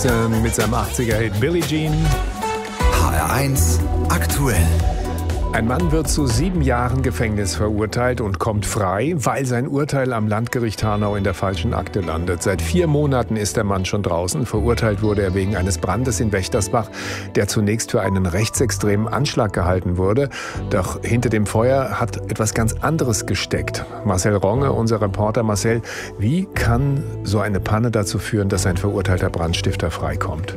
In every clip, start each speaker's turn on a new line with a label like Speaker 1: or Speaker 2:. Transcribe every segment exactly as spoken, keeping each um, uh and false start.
Speaker 1: Mit seinem achtziger-Hit Billie Jean.
Speaker 2: H R eins aktuell.
Speaker 1: Ein Mann wird zu sieben Jahren Gefängnis verurteilt und kommt frei, weil sein Urteil am Landgericht Hanau in der falschen Akte landet. Seit vier Monaten ist der Mann schon draußen. Verurteilt wurde er wegen eines Brandes in Wächtersbach, der zunächst für einen rechtsextremen Anschlag gehalten wurde. Doch hinter dem Feuer hat etwas ganz anderes gesteckt. Marcel Ronge, unser Reporter. Marcel, wie kann so eine Panne dazu führen, dass ein verurteilter Brandstifter freikommt?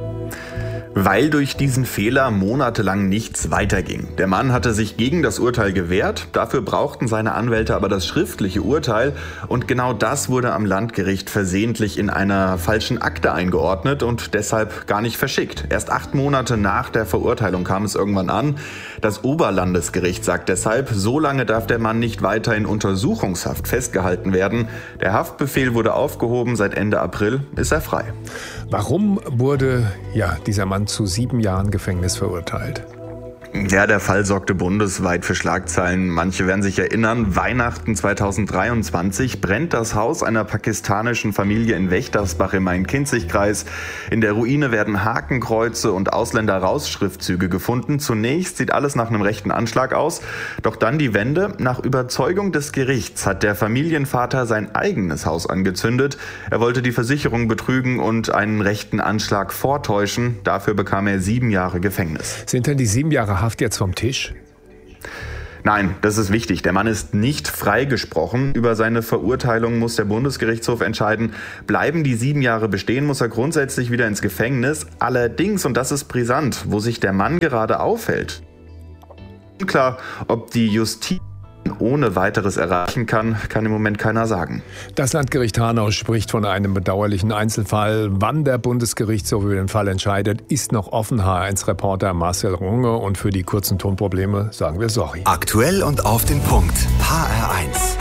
Speaker 3: Weil durch diesen Fehler monatelang nichts weiterging. Der Mann hatte sich gegen das Urteil gewehrt, dafür brauchten seine Anwälte aber das schriftliche Urteil und genau das wurde am Landgericht versehentlich in einer falschen Akte eingeordnet und deshalb gar nicht verschickt. Erst acht Monate nach der Verurteilung kam es irgendwann an. Das Oberlandesgericht sagt deshalb, so lange darf der Mann nicht weiter in Untersuchungshaft festgehalten werden. Der Haftbefehl wurde aufgehoben, seit Ende April ist er frei.
Speaker 1: Warum wurde ja dieser Mann zu sieben Jahren Gefängnis verurteilt?
Speaker 3: Ja, der Fall sorgte bundesweit für Schlagzeilen. Manche werden sich erinnern, Weihnachten zweitausenddreiundzwanzig brennt das Haus einer pakistanischen Familie in Wächtersbach im Main-Kinzig-Kreis. In der Ruine werden Hakenkreuze und Ausländer-Raus-Schriftzüge gefunden. Zunächst sieht alles nach einem rechten Anschlag aus, doch dann die Wende. Nach Überzeugung des Gerichts hat der Familienvater sein eigenes Haus angezündet. Er wollte die Versicherung betrügen und einen rechten Anschlag vortäuschen. Dafür bekam er sieben Jahre Gefängnis.
Speaker 1: Sind denn die sieben Jahre Haft jetzt vom Tisch?
Speaker 3: Nein, das ist wichtig. Der Mann ist nicht freigesprochen. Über seine Verurteilung muss der Bundesgerichtshof entscheiden. Bleiben die sieben Jahre bestehen, muss er grundsätzlich wieder ins Gefängnis. Allerdings, und das ist brisant, wo sich der Mann gerade aufhält. Unklar, ob die Justiz ohne weiteres erreichen kann, kann im Moment keiner sagen.
Speaker 1: Das Landgericht Hanau spricht von einem bedauerlichen Einzelfall. Wann der Bundesgerichtshof über den Fall entscheidet, ist noch offen. H R eins Reporter Marcel Runge, und für die kurzen Tonprobleme sagen wir sorry.
Speaker 2: Aktuell und auf den Punkt. H R eins.